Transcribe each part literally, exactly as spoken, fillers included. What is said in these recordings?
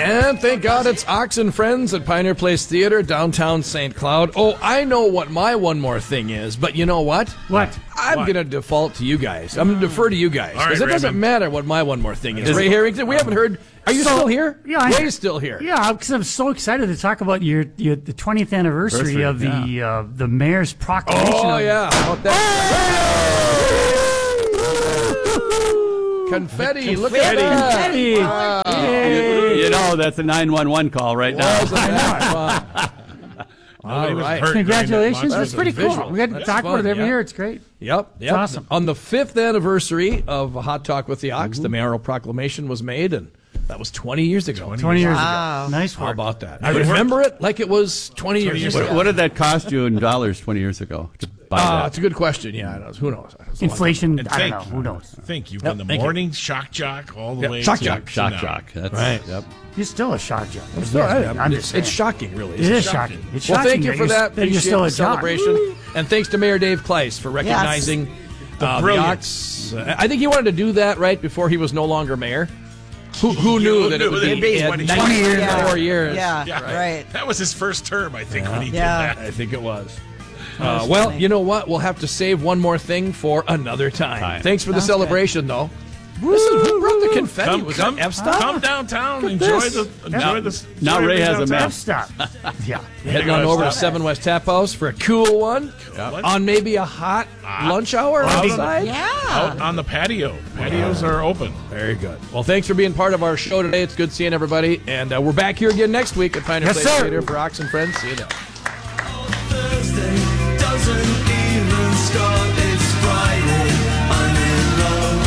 And thank God it's Ox and Friends at Pioneer Place Theater, downtown Saint Cloud. Oh, I know what my one more thing is, but you know what? What? I'm going to default to you guys. I'm going to defer to you guys. Because right, it doesn't Raymond. matter what my one more thing is. Ray Harrington, we haven't heard. Are you So- still here? Yeah, I- Ray's still here. Yeah, because I'm so excited to talk about your, your the twentieth anniversary of the uh, the mayor's proclamation. Oh, of, yeah. About that. Confetti, look at that. Hey, Wow. hey. You know, that's a nine one one call right now. Wasn't that fun? Nobody All was right. hurt. Congratulations. That's That's pretty cool. visual. We got to That's talk fun, about it every yeah. year. It's great. Yep, yep. awesome. On the fifth anniversary of Hot Talk with the Ox, the mayoral proclamation was made, and that was twenty years ago. twenty years Wow. ago. Nice How work. about that? I remember it like it was twenty years years ago. What, what did that cost you in dollars twenty years ago to buy Uh, that? it's a good question. Yeah, I know. Who knows? It's a long Inflation, And I don't know. think, Who knows? think you've Yep, done the thank you. morning shock jock all the Yep, way shock to jock, Shock now. jock. That's Right. Yep. You're still a shock jock. time. So, I- I'm it's, just it's saying. shocking, really. It It's is shocking. shocking. It's Well, shocking thank you that for you're- that. that you're still a Appreciate the jock. celebration. And thanks to Mayor Dave Kleiss for recognizing uh, the brilliance. Ox. Uh, I think he wanted to do that right before he was no longer mayor. Who, who knew Who that knew it would that be it'd be at twenty nineteen Yeah. more years? Yeah, Yeah, right. That was his first term, I think, when he Yeah. did that. I think it was. Uh, well, you know what? We'll have to save one more thing for another time. Time. Thanks for the Sounds celebration, though. This is, who brought the confetti? Come, was come, that F-Stop? come downtown, enjoy this. the enjoy Now- the. now enjoy Ray everything has a downtown. map. Stop. Yeah. Heading on over to Seven West Tap House for a cool one Yep. on maybe a hot lunch hour Out on the- outside. Yeah. Out on the patio. Patios are open. Very good. Well, thanks for being part of our show today. It's good seeing everybody. And uh, we're back here again next week at Pioneer Yes, Place sir. Theater for Ox and Friends. See you then. Thursday doesn't even start, it's Friday, I'm in love.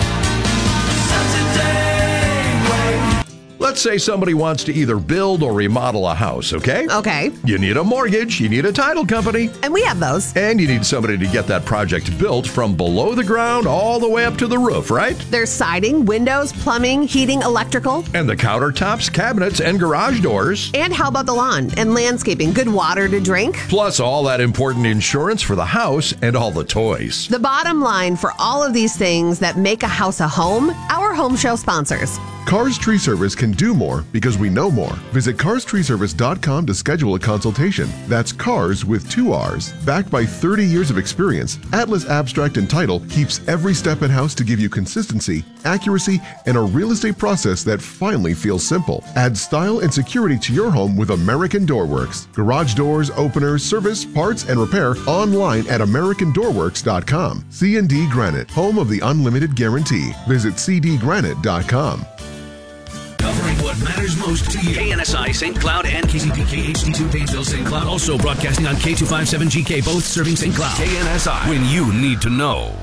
Saturday, wait. Let's say somebody wants to either build or remodel a house, okay? Okay. You need a mortgage, you need a title company, And we have those. and you need somebody to get that project built from below the ground all the way up to the roof, right? There's siding, windows, plumbing, heating, electrical. And the countertops, cabinets, and garage doors. And how about the lawn and landscaping? Good water to drink. Plus all that important insurance for the house and all the toys. The bottom line for all of these things that make a house a home, our home show sponsors. Cars Tree Service can do more because we know more. Visit cars tree service dot com to schedule a consultation. That's cars with two R's. Backed by thirty years of experience, Atlas Abstract and Title keeps every step in-house to give you consistency, accuracy, and a real estate process that finally feels simple. Add style and security to your home with American Door Works. Garage doors, openers, service, parts, and repair online at american door works dot com. C and D Granite, home of the unlimited guarantee. Visit c d granite dot com. Covering what matters most to you. K N S I Saint Cloud and K Z P K H D two Painesville Saint Cloud. Also broadcasting on K two fifty-seven G K, both serving Saint Cloud. K N S I. When you need to know.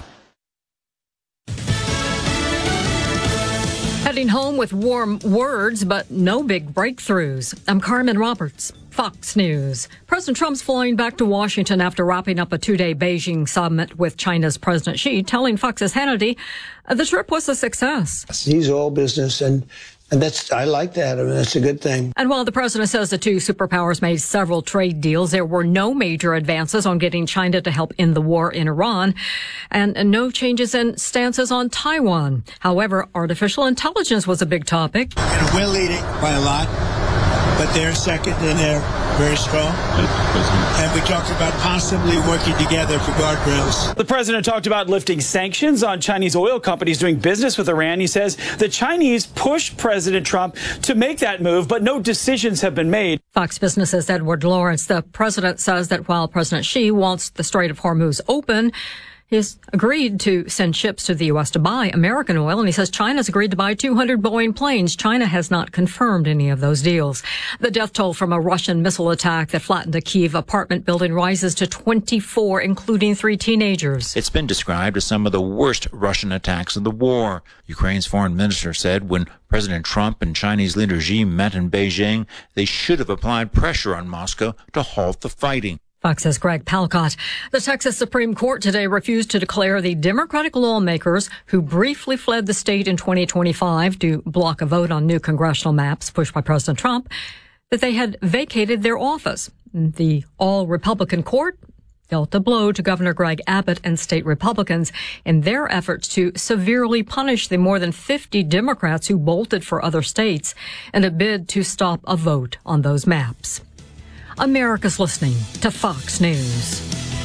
Heading home with warm words, but no big breakthroughs. I'm Carmen Roberts, Fox News. President Trump's flying back to Washington after wrapping up a two-day Beijing summit with China's President Xi, telling Fox's Hannity uh, the trip was a success. He's all business, and and that's I like that. I mean, that's a good thing. And while the president says the two superpowers made several trade deals, there were no major advances on getting China to help end the war in Iran, and, and no changes in stances on Taiwan. However, artificial intelligence was a big topic. And we're leading by a lot, but they're second, and they're very strong. And we talked about possibly working together for guardrails. The president talked about lifting sanctions on Chinese oil companies doing business with Iran. He says the Chinese pushed President Trump to make that move, but no decisions have been made. Fox Business's Edward Lawrence, the president says that while President Xi wants the Strait of Hormuz open, he's agreed to send ships to the U S to buy American oil, and he says China's agreed to buy two hundred Boeing planes. China has not confirmed any of those deals. The death toll from a Russian missile attack that flattened a Kyiv apartment building rises to twenty-four, including three teenagers. It's been described as some of the worst Russian attacks of the war. Ukraine's foreign minister said when President Trump and Chinese leader Xi met in Beijing, they should have applied pressure on Moscow to halt the fighting. Fox's Greg Palcott. The Texas Supreme Court today refused to declare the Democratic lawmakers who briefly fled the state in twenty twenty-five to block a vote on new congressional maps pushed by President Trump, that they had vacated their office. The all-Republican court dealt a blow to Governor Greg Abbott and state Republicans in their efforts to severely punish the more than fifty Democrats who bolted for other states in a bid to stop a vote on those maps. America's listening to Fox News.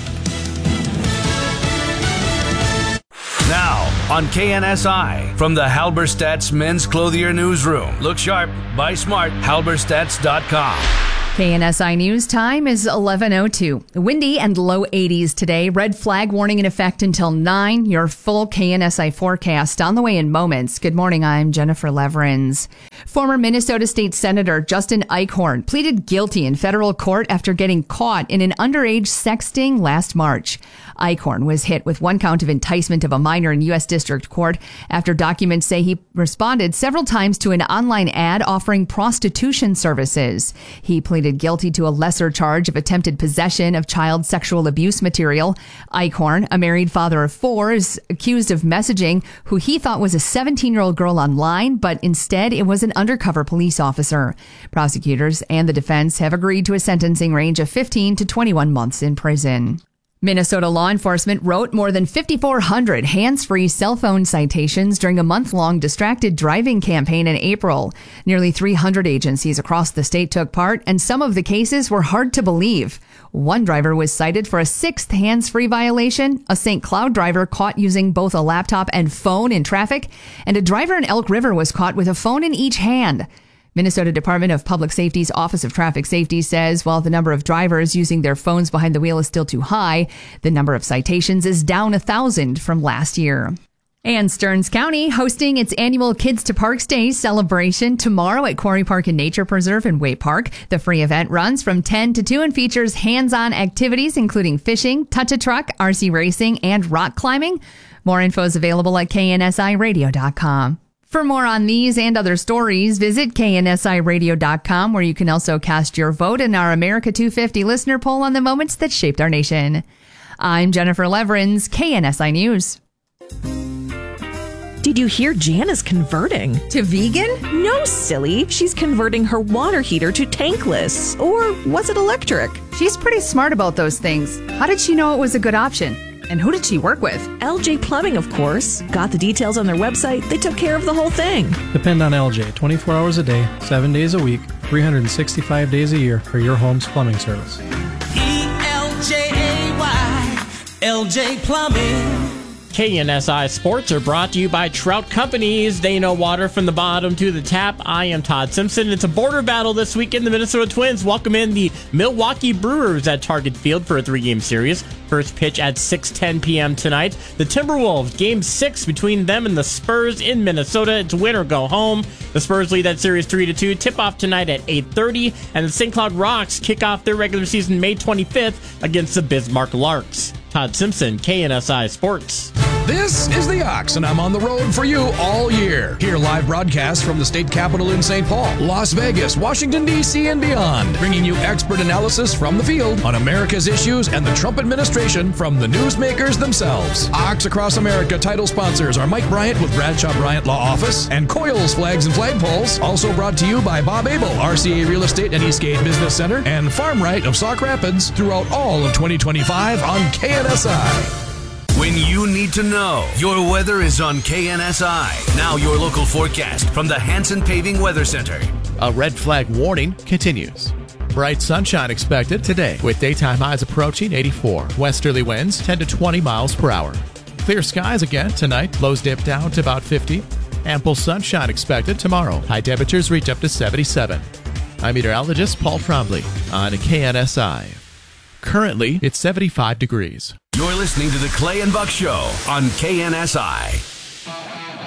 Now, on K N S I, from the Halberstadt's Men's Clothier Newsroom. Look sharp, buy smart, halberstadts dot com. K N S I News time is eleven oh two. Windy and low eighties today. Red flag warning in effect until nine. Your full K N S I forecast on the way in moments. Good morning, I'm Jennifer Leverins. Former Minnesota State Senator Justin Eichhorn pleaded guilty in federal court after getting caught in an underage sexting last March. Eichhorn was hit with one count of enticement of a minor in U S District Court after documents say he responded several times to an online ad offering prostitution services. He pleaded guilty to a lesser charge of attempted possession of child sexual abuse material. Eichhorn, a married father of four, is accused of messaging who he thought was a seventeen-year-old girl online, but instead it was an undercover police officer. Prosecutors and the defense have agreed to a sentencing range of fifteen to twenty-one months in prison. Minnesota law enforcement wrote more than fifty-four hundred hands-free cell phone citations during a month-long distracted driving campaign in April. Nearly three hundred agencies across the state took part, and some of the cases were hard to believe. One driver was cited for a sixth hands-free violation, a Saint Cloud driver caught using both a laptop and phone in traffic, and a driver in Elk River was caught with a phone in each hand. Minnesota Department of Public Safety's Office of Traffic Safety says while the number of drivers using their phones behind the wheel is still too high, the number of citations is down a thousand from last year. And Stearns County hosting its annual Kids to Parks Day celebration tomorrow at Quarry Park and Nature Preserve in Way Park. The free event runs from ten to two and features hands-on activities including fishing, touch-a-truck, R C racing, and rock climbing. More info is available at K N S I radio dot com. For more on these and other stories, visit K N S I radio dot com, where you can also cast your vote in our America two fifty listener poll on the moments that shaped our nation. I'm Jennifer Leverins, K N S I News. Did you hear Jan is converting? To vegan? No, silly. She's converting her water heater to tankless. Or was it electric? She's pretty smart about those things. How did she know it was a good option? And who did she work with? L J Plumbing, of course. Got the details on their website. They took care of the whole thing. Depend on L J twenty-four hours a day, seven days a week, three hundred sixty-five days a year for your home's plumbing service. E L J A Y, L J Plumbing. K N S I Sports are brought to you by Trout Companies. They know water from the bottom to the tap. I am Todd Simpson. It's a border battle this weekend. The Minnesota Twins welcome in the Milwaukee Brewers at Target Field for a three-game series. First pitch at six ten p.m. tonight. The Timberwolves, game six between them and the Spurs in Minnesota. It's win or go home. The Spurs lead that series three to two. Tip-off tonight at eight thirty. And the Saint Cloud Rocks kick off their regular season May twenty-fifth against the Bismarck Larks. Todd Simpson, K N S I Sports. This is The Ox, and I'm on the road for you all year. Hear live broadcasts from the state capitol in Saint Paul, Las Vegas, Washington, D C, and beyond, bringing you expert analysis from the field on America's issues and the Trump administration from the newsmakers themselves. Ox Across America title sponsors are Mike Bryant with Bradshaw Bryant Law Office and Coyle's Flags and Flagpoles, also brought to you by Bob Abel, R C A Real Estate and Eastgate Business Center, and Farm Right of Sauk Rapids throughout all of twenty twenty-five on K N S I. When you need to know, your weather is on K N S I. Now your local forecast from the Hanson Paving Weather Center. A red flag warning continues. Bright sunshine expected today with daytime highs approaching eighty-four. Westerly winds ten to twenty miles per hour. Clear skies again tonight. Lows dip down to about fifty. Ample sunshine expected tomorrow. High temperatures reach up to seventy-seven. I'm meteorologist Paul Trombley on K N S I. Currently, it's seventy-five degrees. You're listening to the Clay and Buck Show on K N S I.